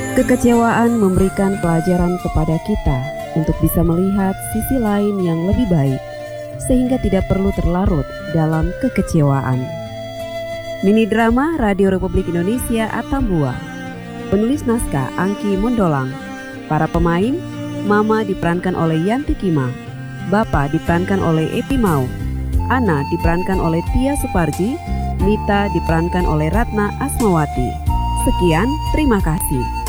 Kekecewaan memberikan pelajaran kepada kita untuk bisa melihat sisi lain yang lebih baik, sehingga tidak perlu terlarut dalam kekecewaan. Mini drama Radio Republik Indonesia Atambua. Penulis naskah Angki Mondolang. Para pemain: Mama diperankan oleh Yanti Kima, Bapak diperankan oleh Epi Mau, Ana diperankan oleh Tia Suparji, Nita diperankan oleh Ratna Asmawati. Sekian, terima kasih.